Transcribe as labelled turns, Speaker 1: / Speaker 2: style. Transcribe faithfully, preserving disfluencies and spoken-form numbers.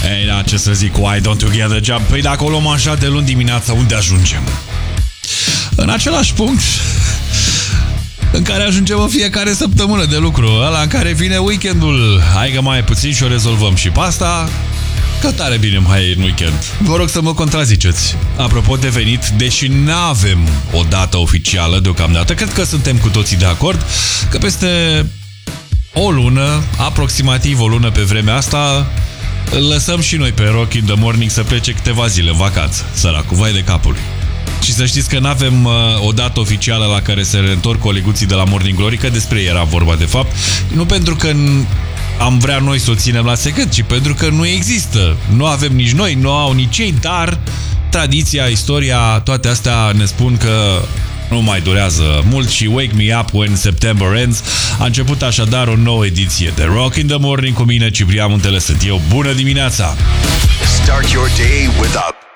Speaker 1: Ei, da, ce să zic cu I Don't Together Jump? Păi dacă o luăm așa de luni dimineața, unde ajungem? În același punct în care ajungem în fiecare săptămână de lucru, ăla în care vine weekendul. Hai că mai e puțin și o rezolvăm și pe asta. Că tare bine mai e în weekend. Vă rog să mă contraziceți. Apropo de venit, deși n-avem o dată oficială deocamdată, cred că suntem cu toții de acord că peste o lună, aproximativ o lună pe vremea asta, îl lăsăm și noi pe Rock in the Morning să plece câteva zile în vacanță. Săracul, vai de capul lui. Și să știți că n-avem uh, o dată oficială la care să reîntorc coleguții de la Morning Glory, că despre ei era vorba de fapt. Nu pentru că am vrea noi să o ținem la secret, ci pentru că nu există. Nu avem nici noi, nu au nici ei, dar tradiția, istoria, toate astea ne spun că nu mai durează mult și Wake Me Up When September Ends a început așadar o nouă ediție de Rock in the Morning cu mine, Ciprian Muntele sunt eu. Bună dimineața!
Speaker 2: Start your day with a